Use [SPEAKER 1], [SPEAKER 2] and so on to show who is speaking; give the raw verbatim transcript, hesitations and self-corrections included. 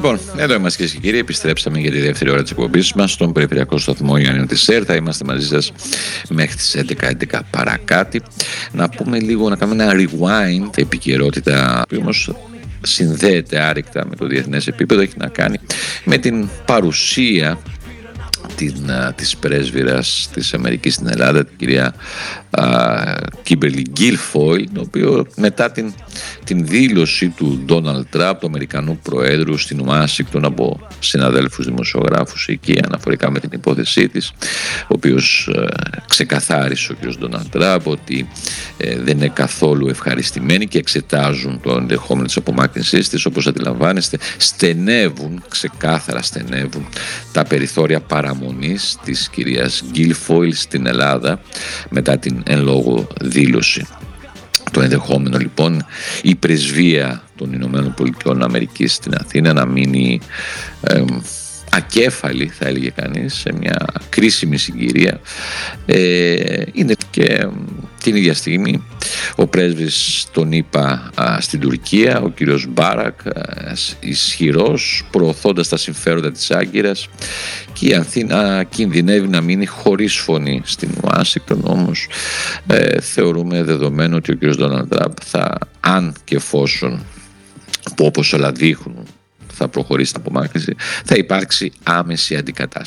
[SPEAKER 1] Λοιπόν, εδώ είμαστε κυρίες και κύριοι. Επιστρέψαμε για τη δεύτερη ώρα της εκπομπής μας στον περιφερειακό σταθμό Ιωαννίνου της ΕΡΤ. Θα είμαστε μαζί σας μέχρι τις έντεκα, έντεκα παρακάτι. Να πούμε λίγο, να κάνουμε ένα rewind επικαιρότητα, που όμως συνδέεται άρρηκτα με το διεθνές επίπεδο. Έχει να κάνει με την παρουσία την, της πρέσβυρας της Αμερικής στην Ελλάδα, την κυρία Κίμπερλι Γκίλφοιλ, το οποίο μετά την, την δήλωση του Ντόναλντ Τραμπ, του Αμερικανού Προέδρου, στην Ουάσιγκτον από συναδέλφους δημοσιογράφους εκεί αναφορικά με την υπόθεσή της, ο οποίος ε, ξεκαθάρισε ο κ. Ντόναλντ Τραμπ ότι ε, δεν είναι καθόλου ευχαριστημένοι και εξετάζουν το ενδεχόμενο της απομάκρυνσής της. Όπως αντιλαμβάνεστε, στενεύουν, ξεκάθαρα στενεύουν τα περιθώρια παραμονής της κυρίας Γκίλφοιλ στην Ελλάδα μετά την εν λόγω δήλωση. Το ενδεχόμενο λοιπόν η πρεσβεία των Ηνωμένων Πολιτειών Αμερικής στην Αθήνα να μείνει ε, ακέφαλη, θα έλεγε κανείς, σε μια κρίσιμη συγκυρία, ε, είναι και την ίδια στιγμή ο πρέσβης τον είπα στην Τουρκία, ο κύριος Μπάρακ, ισχυρός, προωθώντας τα συμφέροντα της Άγκυρας, και η Αθήνα κινδυνεύει να μείνει χωρίς φωνή στην Ουάσιγκτον. Όμως ε, θεωρούμε δεδομένο ότι ο κύριος Ντόναλντ Τραμπ θα, αν και εφόσον, που όπως όλα δείχνουν θα προχωρήσει την απομάκρυνση, θα υπάρξει άμεση αντικατάσταση.